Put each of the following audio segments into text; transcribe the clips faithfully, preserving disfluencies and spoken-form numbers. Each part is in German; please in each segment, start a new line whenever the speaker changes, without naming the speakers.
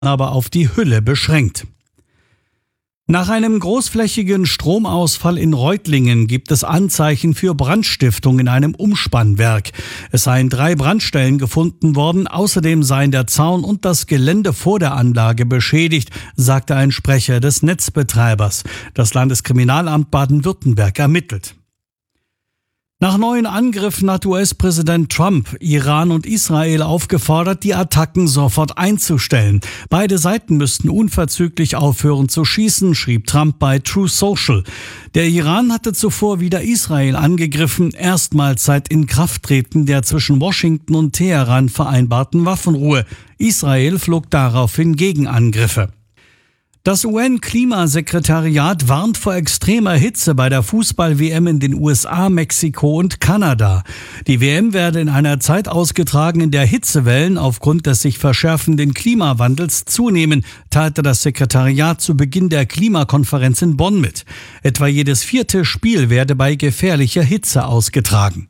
aber auf die Hülle beschränkt. Nach einem großflächigen Stromausfall in Reutlingen gibt es Anzeichen für Brandstiftung in einem Umspannwerk. Es seien drei Brandstellen gefunden worden, außerdem seien der Zaun und das Gelände vor der Anlage beschädigt, sagte ein Sprecher des Netzbetreibers. Das Landeskriminalamt Baden-Württemberg ermittelt. Nach neuen Angriffen hat U S-Präsident Trump Iran und Israel aufgefordert, die Attacken sofort einzustellen. Beide Seiten müssten unverzüglich aufhören zu schießen, schrieb Trump bei Truth Social. Der Iran hatte zuvor wieder Israel angegriffen, erstmals seit Inkrafttreten der zwischen Washington und Teheran vereinbarten Waffenruhe. Israel flog daraufhin Gegenangriffe. Das U N-Klimasekretariat warnt vor extremer Hitze bei der Fußball-W M in den U S A, Mexiko und Kanada. Die W M werde in einer Zeit ausgetragen, in der Hitzewellen aufgrund des sich verschärfenden Klimawandels zunehmen, teilte das Sekretariat zu Beginn der Klimakonferenz in Bonn mit. Etwa jedes vierte Spiel werde bei gefährlicher Hitze ausgetragen.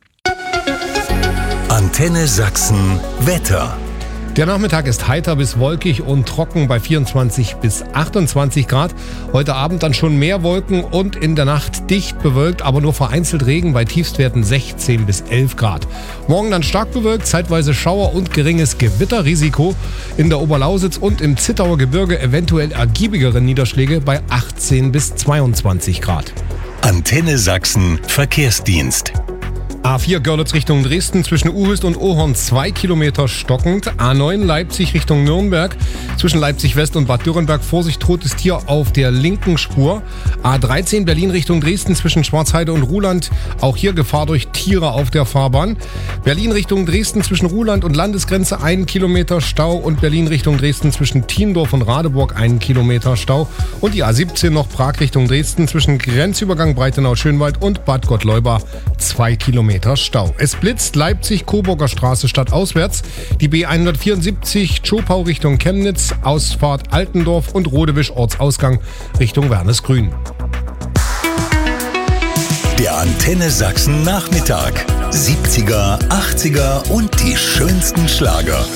Antenne Sachsen Wetter.
Der Nachmittag ist heiter bis wolkig und trocken bei vierundzwanzig bis achtundzwanzig Grad. Heute Abend dann schon mehr Wolken und in der Nacht dicht bewölkt, aber nur vereinzelt Regen bei Tiefstwerten sechzehn bis elf Grad. Morgen dann stark bewölkt, zeitweise Schauer und geringes Gewitterrisiko. In der Oberlausitz und im Zittauer Gebirge eventuell ergiebigere Niederschläge bei achtzehn bis zweiundzwanzig Grad.
Antenne Sachsen Verkehrsdienst.
A vier Görlitz Richtung Dresden, zwischen Uhüst und Ohorn zwei Kilometer stockend. A neun Leipzig Richtung Nürnberg, zwischen Leipzig West und Bad Dürrenberg. Vorsicht, totes Tier auf der linken Spur. A dreizehn Berlin Richtung Dresden, zwischen Schwarzheide und Ruhland. Auch hier Gefahr durch Tiere auf der Fahrbahn. Berlin Richtung Dresden, zwischen Ruhland und Landesgrenze ein Kilometer Stau. Und Berlin Richtung Dresden, zwischen Thiendorf und Radeburg ein Kilometer Stau. Und die A siebzehn noch Prag Richtung Dresden, zwischen Grenzübergang Breitenau-Schönwald und Bad Gottleuba zwei Kilometer Stau. Es blitzt Leipzig, Coburger Straße stadtauswärts. Die B hundertvierundsiebzig Zschopau Richtung Chemnitz, Ausfahrt Altendorf und Rodewisch Ortsausgang Richtung Wernesgrün.
Der Antenne Sachsen Nachmittag. siebziger, achtziger und die schönsten Schlager.